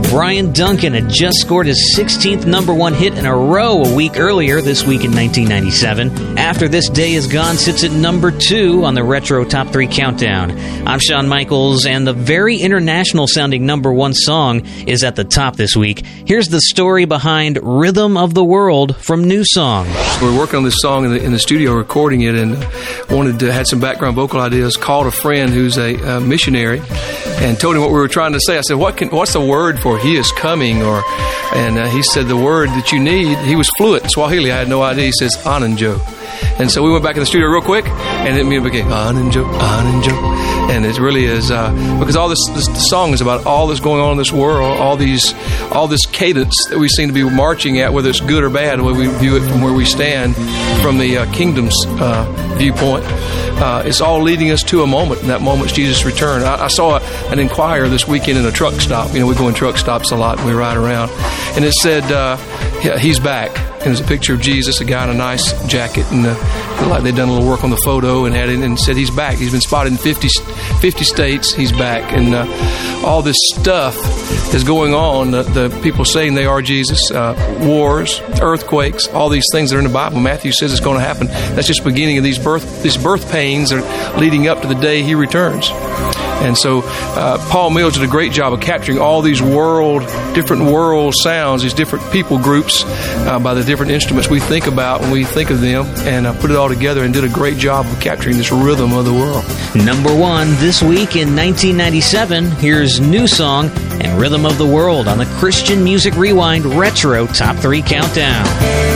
Brian Duncan had just scored his 16th number one hit in a row a week earlier, this week in 1997. After This Day Is Gone sits at number 2 on the Retro Top 3 Countdown. I'm Shawn Michaels, and the very international-sounding number one song is at the top this week. Here's the story behind Rhythm of the World from New Song. We were working on this song in the studio, recording it, and wanted to had some background vocal ideas. Called a friend who's a missionary and told him what we were trying to say. I said, what's the word for he is coming? And he said, the word that you need, he was fluent in Swahili. I had no idea. He says, Ananjo. And so we went back in the studio real quick, and it became Ananjo, Ananjo. And it really is, because all this song is about all that's going on in this world, all this cadence that we seem to be marching at, whether it's good or bad, the way we view it from where we stand, from the kingdom's viewpoint. It's all leading us to a moment, and that moment's Jesus' return. I saw an Inquirer this weekend in a truck stop. You know, we go in truck stops a lot, and we ride around. And it said, he's back. And there's a picture of Jesus, a guy in a nice jacket, and like they'd done a little work on the photo, and had it, and said he's back. He's been spotted in 50 states. He's back, and all this stuff is going on. The people saying they are Jesus, wars, earthquakes, all these things that are in the Bible. Matthew says it's going to happen. That's just the beginning of these birth pains are leading up to the day he returns. And so Paul Mills did a great job of capturing all these different world sounds, these different people groups by the different instruments we think about when we think of them, and put it all together and did a great job of capturing this rhythm of the world. Number one this week in 1997, here's New Song and Rhythm of the World on the Christian Music Rewind Retro Top 3 Countdown.